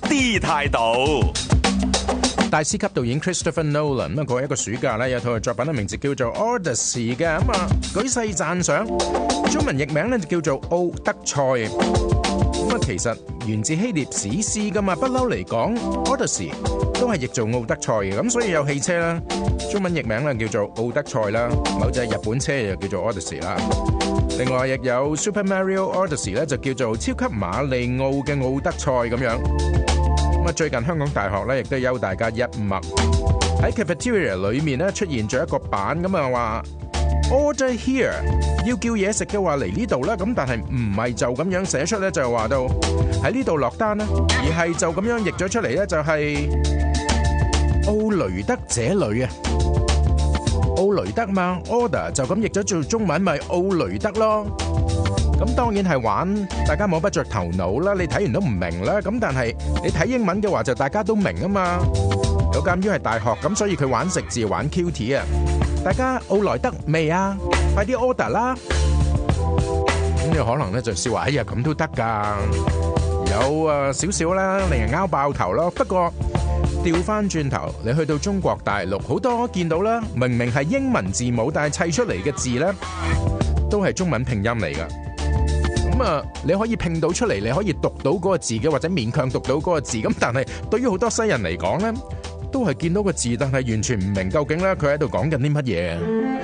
D 態度。 大師級導演 Christopher Nolan 咁過一個暑假咧，有套作品嘅名字叫做 Odyssey 嘅，咁啊舉世讚賞。中文譯名咧就叫做奧德賽。咁啊其實源自希臘史詩噶嘛，不嬲嚟講 Odyssey 都係譯做奧德賽嘅，咁所以有汽車啦，中文譯名咧叫做奧德賽啦，某隻日本車又叫做 Odyssey 啦。另外亦有 Super Mario Odyssey 咧，就叫做超級馬里奧嘅奧德賽咁樣。最近香港大學咧，亦都休大家一默喺 cafeteria 裏面咧出現咗一個版咁啊，話 order here 要叫嘢食嘅話嚟呢度啦，咁但係唔係就咁樣寫出咧，就話到喺呢度落單啦，而係就咁樣譯咗出嚟咧，就係奧雷德這裏啊，奧雷德嘛 order 就咁譯咗做中文咪奧雷德咯。咁當然係玩，大家摸不着頭腦啦。你睇完都唔明啦。咁但係你睇英文嘅話，就大家都明啊嘛。有鑑於係大學，咁所以佢玩食字，玩 QT 啊。大家奧萊德未啊？快啲 order 啦。咁你可能咧就笑話，哎呀咁都得㗎。有少少啦，令人拗爆頭咯。不過調翻轉頭，你去到中國大陸，好多見到啦，明明係英文字母，但係砌出嚟嘅字咧，都係中文拼音嚟㗎。咁你可以拼到出嚟，你可以讀到嗰個字嘅，或者勉強讀到嗰個字。咁但係對於好多西人嚟講咧，都係見到個字，但係完全唔明究竟咧佢喺度講緊啲乜嘢。